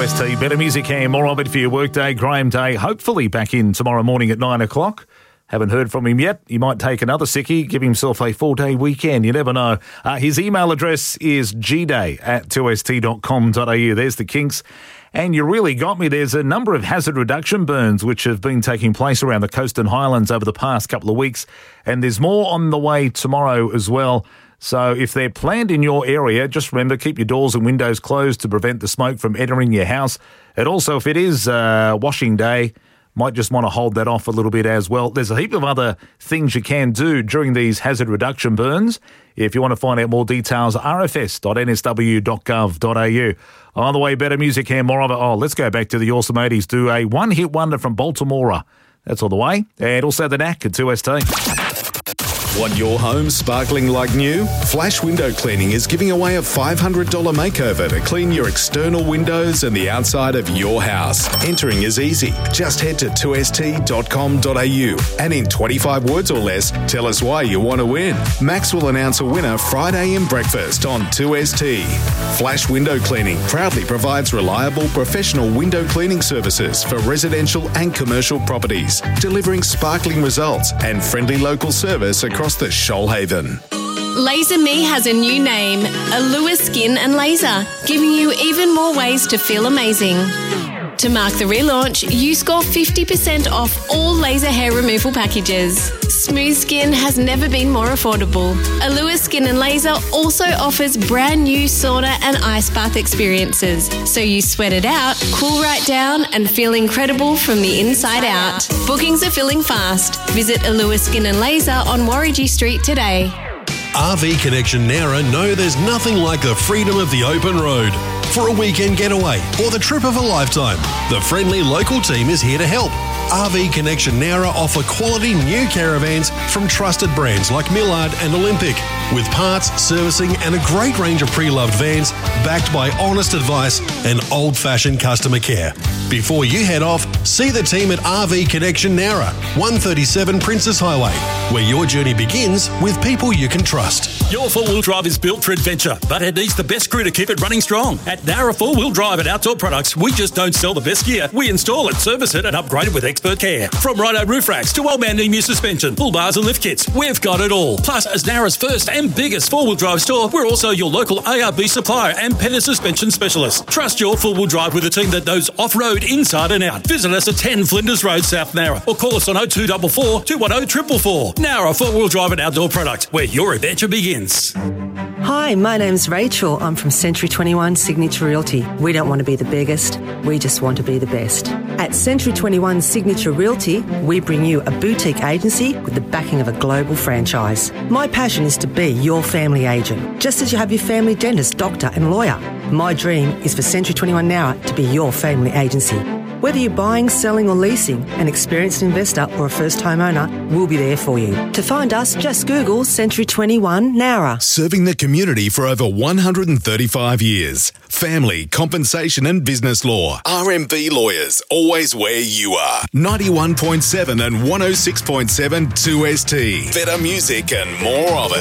2ST. Better music here, more of it for your workday. Graham Day, hopefully back in tomorrow morning at 9 o'clock. Haven't heard from him yet. He might take another sickie, give himself a 4-day weekend. You never know. His email address is gday@2st.com.au. There's the kinks. And you really got me. There's a number of hazard reduction burns which have been taking place around the coast and highlands over the past couple of weeks. And there's more on the way tomorrow as well. So if they're planned in your area, just remember, keep your doors and windows closed to prevent the smoke from entering your house. And also, if it is washing day, might just want to hold that off a little bit as well. There's a heap of other things you can do during these hazard reduction burns. If you want to find out more details, rfs.nsw.gov.au. On the way, better music here, more of it. Oh, let's go back to the Awesome 80s. Do a one-hit wonder from Baltimore. That's all the way. And also the knack at 2ST. Want your home sparkling like new? Flash Window Cleaning is giving away a $500 makeover to clean your external windows and the outside of your house. Entering is easy. Just head to 2st.com.au and in 25 words or less, tell us why you want to win. Max will announce a winner Friday in breakfast on 2ST. Flash Window Cleaning proudly provides reliable professional window cleaning services for residential and commercial properties, delivering sparkling results and friendly local service across the Shoalhaven. Laser Me has a new name, Allure Skin and Laser, giving you even more ways to feel amazing. To mark the relaunch, you score 50% off all laser hair removal packages. Smooth skin has never been more affordable. Allure Skin and Laser also offers brand new sauna and ice bath experiences, so you sweat it out, cool right down, and feel incredible from the inside out. Bookings are filling fast. Visit Allure Skin and Laser on Warragee Street today. RV Connection Nowra know there's nothing like the freedom of the open road. For a weekend getaway or the trip of a lifetime, the friendly local team is here to help. RV Connection Nowra offer quality new caravans from trusted brands like Millard and Olympic, with parts, servicing and a great range of pre-loved vans backed by honest advice and old-fashioned customer care. Before you head off, see the team at RV Connection Nowra, 137 Princess Highway, where your journey begins with people you can trust. Your four-wheel drive is built for adventure, but it needs the best crew to keep it running strong. At Nowra Four-Wheel Drive and Outdoor Products, we just don't sell the best gear. We install it, service it and upgrade it with expert care. From Rhino roof racks to old man Emu suspension, pull bars and lift kits, we've got it all. Plus, as Nowra's first and biggest four-wheel drive store, we're also your local ARB supplier and Penner suspension specialist. Trust your four-wheel drive with a team that knows off-road inside and out. Visit us at 10 Flinders Road, South Nowra, or call us on 0244 210 444. Nowra Four-Wheel Drive and Outdoor Product, where your adventure begins. Hi, my name's Rachel. I'm from Century 21 Signature Realty. We don't want to be the biggest, we just want to be the best. At Century 21 Signature Realty, we bring you a boutique agency with the backing of a global franchise. My passion is to be your family agent, just as you have your family dentist, doctor and lawyer. My dream is for Century 21 Nowra to be your family agency. Whether you're buying, selling or leasing, an experienced investor or a first homeowner, we'll be there for you. To find us, just Google Century 21 Nowra. Serving the community for over 135 years. Family, compensation and business law. RMB Lawyers, always where you are. 91.7 and 106.7 2ST. Better music and more of it.